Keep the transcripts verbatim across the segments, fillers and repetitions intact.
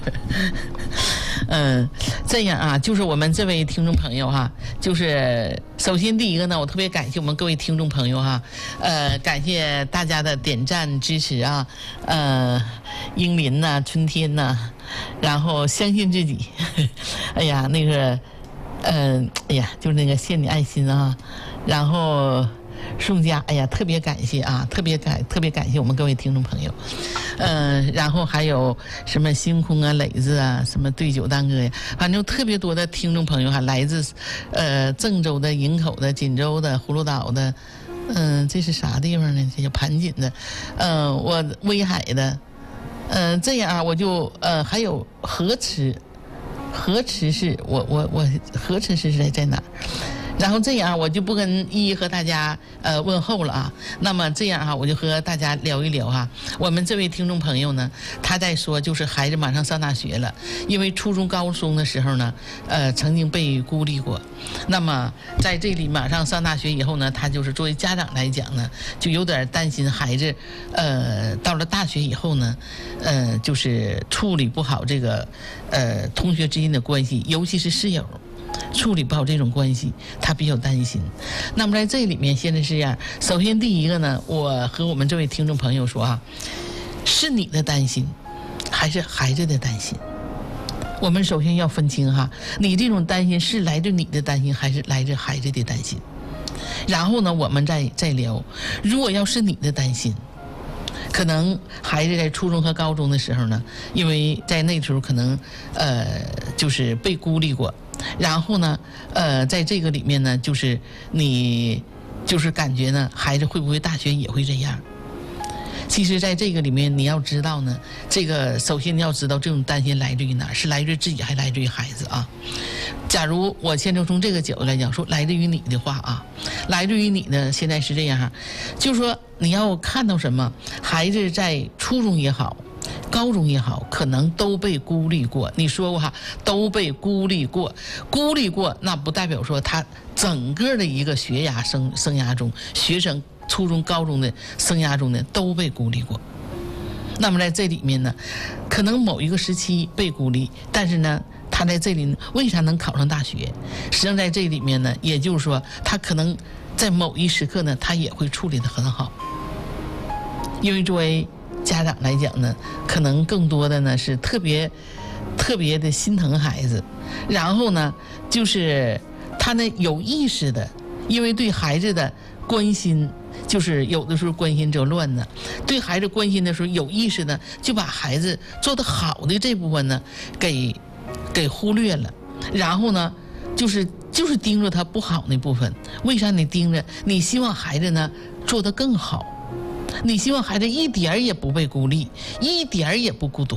嗯，这样啊，就是我们这位听众朋友哈，就是首先第一个呢，我特别感谢我们各位听众朋友哈，呃，感谢大家的点赞支持啊，呃，英林呐、啊，春天呐、啊，然后相信自己，哎呀，那个，呃，哎呀，就是那个谢你爱心啊，然后。宋家，哎呀，特别感谢啊，特别感特别感谢我们各位听众朋友，嗯、呃，然后还有什么星空啊、磊子啊，什么对酒当歌呀，反正特别多的听众朋友，还来自呃郑州的、营口的、锦州的、葫芦岛的，嗯、呃，这是啥地方呢？这叫盘锦的，嗯、呃，我威海的，嗯、呃，这样啊，我就呃还有河池，河池是我我我河池是在在哪儿？然后这样我就不跟一一和大家呃问候了啊。那么这样哈、啊，我就和大家聊一聊哈、啊。我们这位听众朋友呢，他在说就是孩子马上上大学了，因为初中高中的时候呢，呃曾经被孤立过。那么在这里马上上大学以后呢，他就是作为家长来讲呢，就有点担心孩子，呃到了大学以后呢，呃就是处理不好这个呃同学之间的关系，尤其是室友。处理不好这种关系，他比较担心。那么在这里面，现在是这样。首先，第一个呢，我和我们这位听众朋友说啊，是你的担心，还是孩子的担心？我们首先要分清哈，你这种担心是来自你的担心，还是来自孩子的担心？然后呢，我们再再聊。如果要是你的担心，可能孩子在初中和高中的时候呢，因为在那时候可能呃就是被孤立过。然后呢，呃，在这个里面呢，就是你，就是感觉呢，孩子会不会大学也会这样？其实，在这个里面，你要知道呢，这个首先你要知道这种担心来自于哪儿，是来自于自己，还来自于孩子啊。假如我现在从这个角度来讲，说来自于你的话啊，来自于你呢，现在是这样哈，就是说你要看到什么，孩子在初中也好。高中也好，可能都被孤立过。你说过哈，都被孤立过，孤立过，那不代表说他整个的一个学涯生生涯中，学生初中、高中的生涯中呢，都被孤立过。那么在这里面呢，可能某一个时期被孤立，但是呢，他在这里呢，为啥能考上大学？实际上在这里面呢，也就是说，他可能在某一时刻呢，他也会处理得很好，因为作为家长来讲呢，可能更多的呢是特别特别的心疼孩子，然后呢，就是他呢有意识的，因为对孩子的关心，就是有的时候关心则乱呢，对孩子关心的时候有意识的就把孩子做得好的这部分呢给给忽略了，然后呢就是就是盯着他不好那部分。为啥你盯着？你希望孩子呢做得更好。你希望孩子一点也不被孤立，一点也不孤独。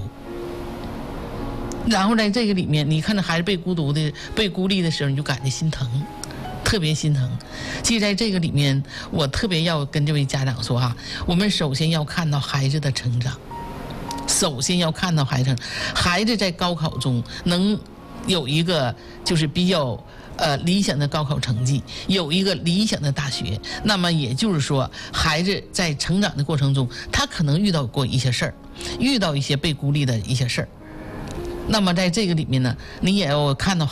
然后在这个里面，你看到孩子被孤独的、被孤立的时候，你就感觉心疼，特别心疼。其实在这个里面，我特别要跟这位家长说哈，我们首先要看到孩子的成长，首先要看到孩子，孩子在高考中能有一个就是比较。呃，理想的高考成绩，有一个理想的大学，那么也就是说，孩子在成长的过程中，他可能遇到过一些事儿，遇到一些被孤立的一些事儿。那么在这个里面呢，你也要看到